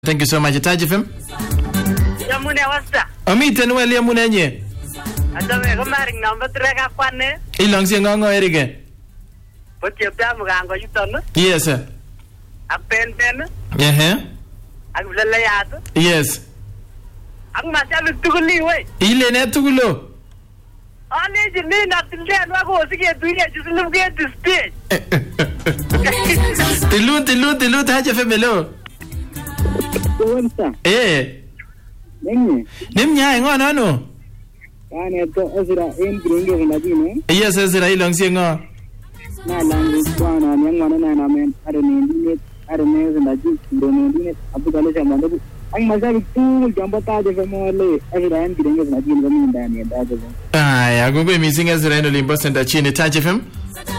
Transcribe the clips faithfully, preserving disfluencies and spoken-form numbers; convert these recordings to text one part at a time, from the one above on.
Thank you so much. Taji F M. Yamune wasta. Amiten wali yamune nye. Atame ko maring number three ka kwane. Ilang si ngongo erige. Poti abda mugango yuton. Yes sir. Apen pen. Eh. Ak vlayat. Yes. Ak masalu tuguli we. Ile ne tugulo. Ani jini na tinde no ko sige duye jusulu ke dispe. Tilu tilu tilu Taji F M lo. Kuwensa. Eh. Nengi. Nimnya ngono ano? Kane to Ezra en gringe vinadine. Yes Ezra ilang si ngo. Na langu kwana nyangwana na na men are ni ndine are ne vinadi ndone ndine abu kale chama ndo. Ang masabi tu jamba Taji F M le Ezra en gringe vinadine ngami ndani ndaje. Ah ya gumbe missing Ezra eno limbo center chini Taji F M.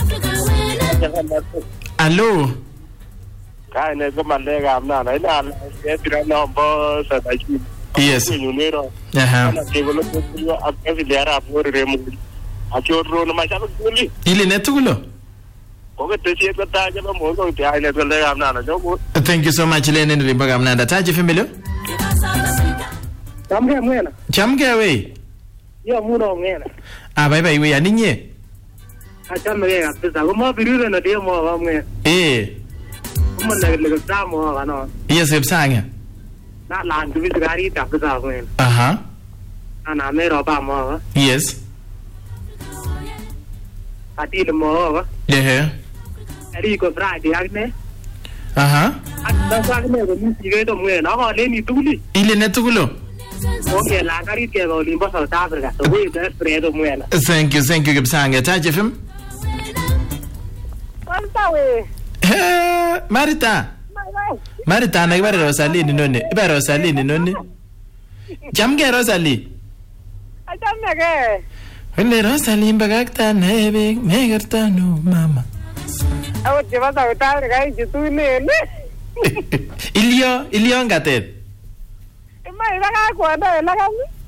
Allo. Kai ne ko malega amna na ina e tira no bo sa da chi. Yes. Ni nero. Aha. Na ke golo ko yo akasi dera por remu. Achorro no ma cha guli. Ile ne tugulo. Ko ke te ko ta ja mo ko te ai ne ko lega amna na jo. Thank you so much Lene eno limbo gamna da Taji F M lo. Tamge mwena. Chamge we. Yo muno mwena. Ah bye bye we aninye. Achame ke kapisa ko mo biru na dia mo wa mwena. Eh. Mo na le ka mo wa no. Yes ebsanga. Na langu bisgari ta kapisa mwena. Aha. Ana me ro ba mo. Yes. Ati le mo. Eh. Ari ko Friday agne. Aha. Ata sa agne ko mi sige to mwena ko le ni tuli. Ile ne tugulo. Okay, la gari ke go limbo South Africa. So we the spread of mwena. Thank you, thank you Gibsanga. Taji F M. Wasta we. Eh, Marita. Marita na ibare Rosaline none. Ibare Rosaline none. Jamge Rosalie. Atame ke. Hele Rosaline bagakta nebe megerta no mama. Awo jeba sa uta ga jitu ne ne. Ilio, ilio ngatet. Mai la ga kwa da la ga.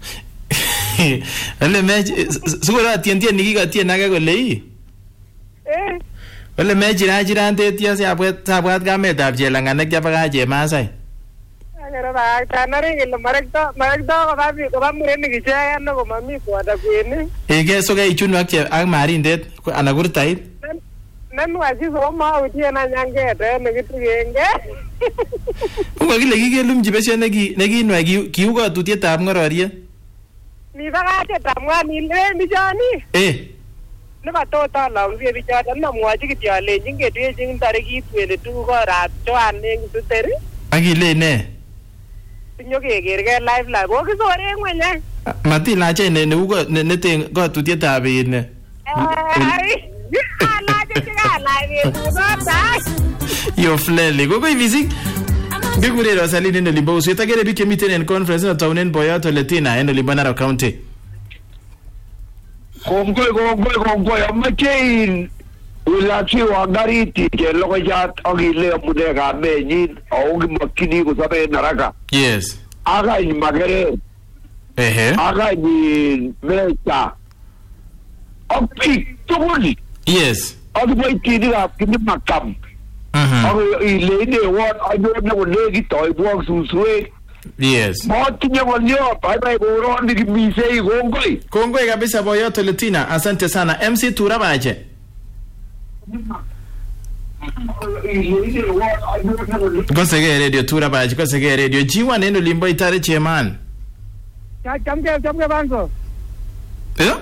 Hele me sugura tientie nikiga tienaga golei. Eh. Wale me jira jira ante tia se abwet abwat gamet ab jelangane kya baga je masai. Agara ba tanare ngel marekto marekto ko ba bi ko ba mure ni gije no ko mami ko ada kwene. Ege so ga ichunu ak ak marindet anagurtai. Nan waji so ma uti na nyange de ne gitu genge. Unga gile gige lumji beshe negi negi no gi kiugo tutie tab ngororie. Ni ba ga te tamwa ni le mi jani. Eh. Ne ba to ta la ngi bi cha na mwaji ki ya le jinge de jing tariki twenty-two ko rat to an ne tu teri. Agile ne. Tinyo ke ger ke live live ko so re ngwenya. Mati la che ne ne ugo ne te go tutie tab ne. Ai. Ala je ga live ku no ta. Yo flele go go visit. Bigure Rosaline eno limbo so tagere bi kemiten en conference na taunen boyato letina eno libana county. Kongoi kongoi kongoi amachein ulachi wa gariti ke loko jat ogile mude ga benyin ogi makini ko sabe naraka. Yes. Aga ni magere. Eh. Aga ni mecha. Opi tuguli. Yes. Ogi boy tini ga kini makam. Mhm. Ogi ile ne won ayo ne ko legi toy buang susue. Yes. Mo tinye walio bye bye boro ndi misei kongoi. Kongoi kabisa boyoto letina. Asante sana. M C Turabaje. Kosege radio Turabaje, kosege radio Jiwa neno limbo itare cheman. Cha chamge chamge banso. Eh?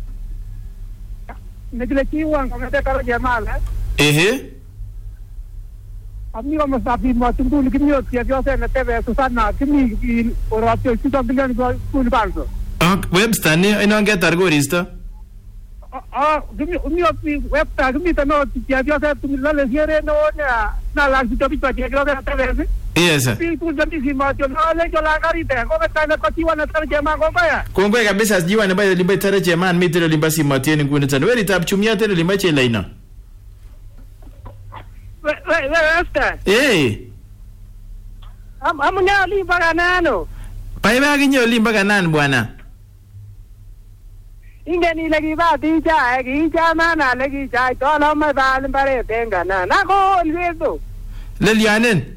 Nagile kiwan ko ngate karo jamal. Eh. Ami ko masabi mo tunggu kimi yo tia yo se na tebe Susana kimi oratio sito bilan ko kul banso. Ah, Webster ni ino ngetar goristo. Ah, kimi umi opi webta kimi tano tia yo se tumi la le siere no na na la sito bi tia yo se tebe. Yes. Pi tu jambi si mo yo no le yo la garite ko ka na ko tiwa na tar jema ko ba. Kongoi kabisa Jiwa ne bayo limbo itare cheman mitero limba si matien ngune tano. Weri tab chumia tero limba che laina. We we we after. Eh. Am amunya li baganano. Paiba ginyo limba kanan bwana. Ingeni lagi ba di ja gi ja mana lagi ja to lo ma ba le bare tenga na na ko lezo. Lelianen.